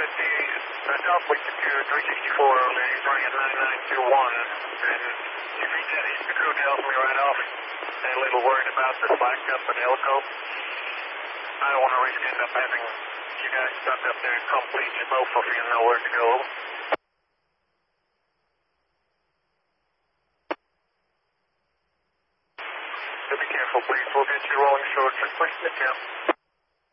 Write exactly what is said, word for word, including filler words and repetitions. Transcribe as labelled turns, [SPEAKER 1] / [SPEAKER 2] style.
[SPEAKER 1] the uh, top link to three sixty-four earlier, he's running at nine nine two one, and if he did, the crew tells me right off, they're a little worried about the slack up in Elko. I don't want to risk end up having you guys stuck up there completely both of you know where to go. So be careful, please. We'll get you rolling short. Just push the tail.